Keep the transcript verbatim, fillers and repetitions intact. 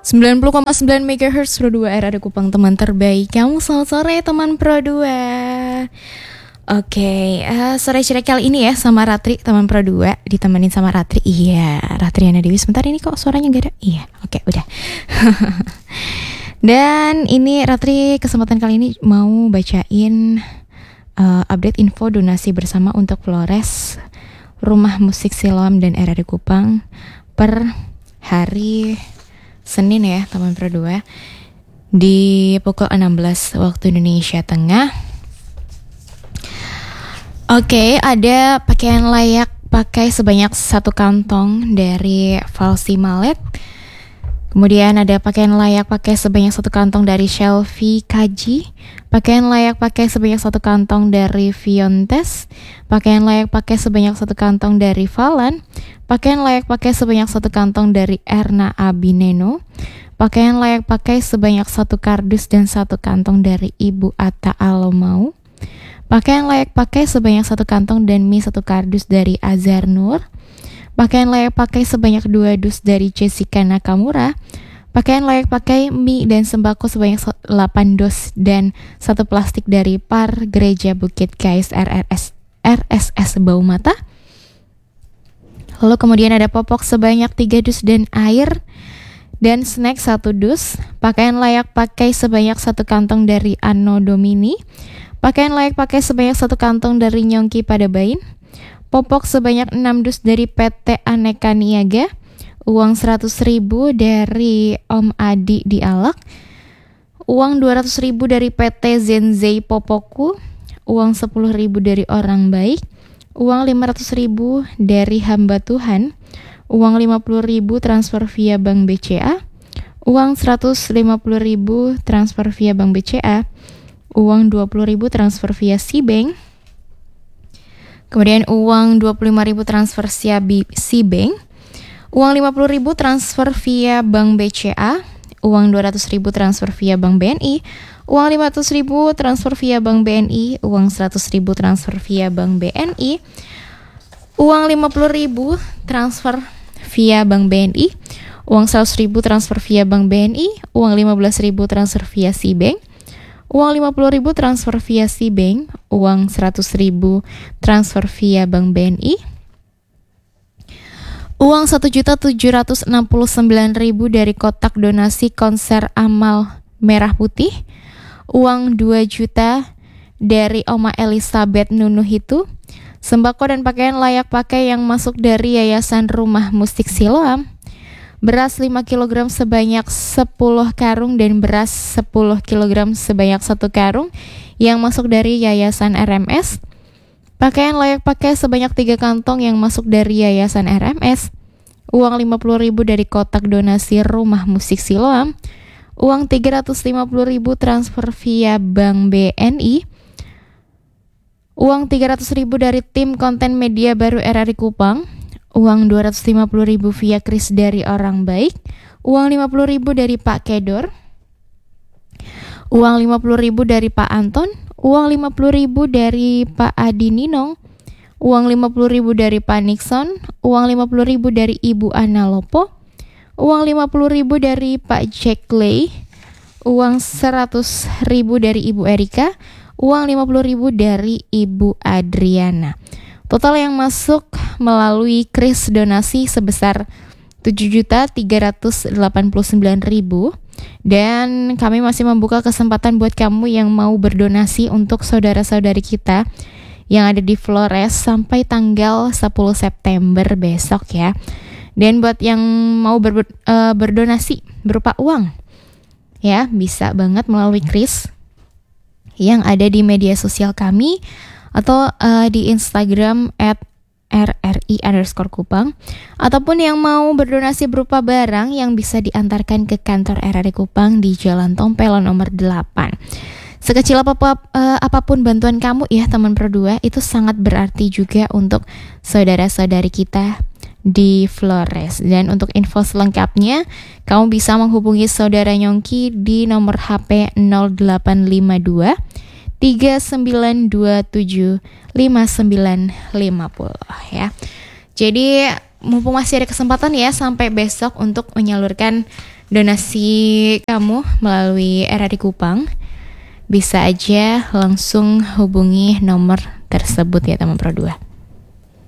sembilan puluh koma sembilan megahertz Pro dua R A D Kupang, teman terbaik kamu. Selamat sore teman Pro dua. Oke, uh, sore ceria kali ini ya sama Ratri, teman Pro dua. Ditemenin sama Ratri. Iya, Ratriana Dewi. Sebentar, ini kok suaranya gak ada? Iya, oke, udah. Dan ini Ratri kesempatan kali ini mau bacain uh, update info donasi bersama untuk Flores, Rumah Musik Siloam dan R A D Kupang per hari Senin ya teman Pro dua, di pukul enam belas waktu Indonesia Tengah. Oke, ada pakaian layak pakai sebanyak satu kantong dari Falsi Malet. Kemudian ada pakaian layak pakai sebanyak satu kantong dari Shelfie Kaji. Pakaian layak pakai sebanyak satu kantong dari Fiontes. Pakaian layak pakai sebanyak satu kantong dari Falan. Pakaian layak pakai sebanyak satu kantong dari Erna Abineno. Pakaian layak pakai sebanyak satu kardus dan satu kantong dari Ibu Atta Alomau. Pakaian layak pakai sebanyak satu kantong dan mie satu kardus dari Azhar Nur. Pakaian layak pakai sebanyak dua dus dari Jessica Nakamura. Pakaian layak pakai mie dan sembako sebanyak delapan dos dan satu plastik dari Par Gereja Bukit Kais R R S R S S Baumata. Lalu kemudian ada popok sebanyak tiga dus dan air dan snack satu dus. Pakaian layak pakai sebanyak satu kantong dari Anno Domini. Pakaian layak pakai sebanyak satu kantong dari Nyongki Padabain. Popok sebanyak enam dus dari P T Aneka Niaga. Uang seratus ribu dari Om Adi di Alak. Uang dua ratus ribu dari P T Zenzei Popoku. Uang sepuluh ribu dari Orang Baik. Uang lima ratus ribu dari Hamba Tuhan. Uang lima puluh ribu transfer via Bank B C A. Uang seratus lima puluh ribu transfer via Bank B C A. Uang dua puluh ribu transfer via Cbank. Kemudian uang dua puluh lima ribu transfer via Cbank. Uang lima puluh ribu transfer via Bank B C A. Uang dua ratus ribu transfer via Bank B N I. Uang lima ratus ribu transfer via Bank B N I. Uang seratus ribu transfer via Bank B N I. Uang lima puluh ribu transfer via Bank B N I. Uang seratus ribu transfer via Bank B N I. Uang lima belas ribu transfer via Cbank. Uang lima puluh ribu transfer via Cbank. Uang seratus ribu transfer via Bank B N I. Uang satu juta tujuh ratus enam puluh sembilan ribu dari kotak donasi konser Amal Merah Putih. Uang dua juta dari Oma Elizabeth Nunuhitu. Sembako dan pakaian layak pakai yang masuk dari Yayasan Rumah Musik Siloam. Beras lima kilogram sebanyak sepuluh karung dan beras sepuluh kilogram sebanyak satu karung yang masuk dari Yayasan R M S. Pakaian layak pakai sebanyak tiga kantong yang masuk dari Yayasan R M S. Uang lima puluh ribu dari kotak donasi Rumah Musik Siloam. Uang tiga ratus lima puluh ribu transfer via Bank B N I. Uang tiga ratus ribu dari tim konten media baru R R I Kupang. Uang dua ratus lima puluh ribu via Kris dari Orang Baik. Uang lima puluh ribu dari Pak Kedor. Uang lima puluh ribu dari Pak Anton. Uang lima puluh ribu dari Pak Adi Ninong. Uang lima puluh ribu dari Pak Nixon. Uang lima puluh ribu dari Ibu Ana Lopo. Uang lima puluh ribu dari Pak Jack Lay. Uang seratus ribu dari Ibu Erika. Uang lima puluh ribu dari Ibu Adriana. Total yang masuk melalui kris donasi sebesar tujuh juta tiga ratus delapan puluh sembilan ribu. Dan kami masih membuka kesempatan buat kamu yang mau berdonasi untuk saudara-saudari kita yang ada di Flores sampai tanggal sepuluh September besok ya. Dan buat yang mau ber, uh, berdonasi berupa uang ya, bisa banget melalui kris yang ada di media sosial kami atau uh, di Instagram at R R I underscore Kupang, ataupun yang mau berdonasi berupa barang yang bisa diantarkan ke kantor R R I Kupang di Jalan Tompelo nomor delapan. Sekecil apa, uh, apapun bantuan kamu ya teman Pro dua, itu sangat berarti juga untuk saudara-saudari kita di Flores. Dan untuk info selengkapnya, kamu bisa menghubungi saudara Nyongki di nomor H P nol delapan lima dua tiga sembilan dua tujuh lima sembilan lima nol ya. Jadi mumpung masih ada kesempatan ya sampai besok untuk menyalurkan donasi kamu melalui R R I Kupang, bisa aja langsung hubungi nomor tersebut ya teman Pro dua.